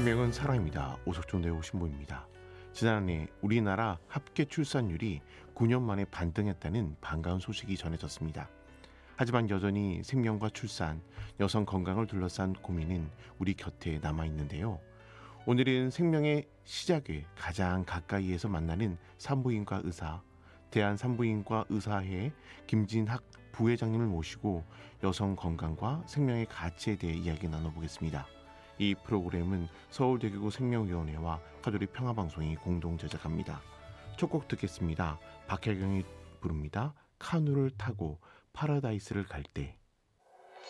생명은 사랑입니다. 오석종 내오 신보입니다. 지난해 우리나라 합계 출산율이 9년 만에 반등했다는 반가운 소식이 전해졌습니다. 하지만 여전히 생명과 출산, 여성 건강을 둘러싼 고민은 우리 곁에 남아있는데요. 오늘은 생명의 시작을 가장 가까이에서 만나는 산부인과 의사, 대한산부인과 의사회 김진학 부회장님을 모시고 여성 건강과 생명의 가치에 대해 이야기 나눠보겠습니다. 이 프로그램은 서울대교구 생명위원회와 가톨릭 평화방송이 공동 제작합니다. 첫 곡 듣겠습니다. 박혜경이 부릅니다. 카누를 타고 파라다이스를 갈 때.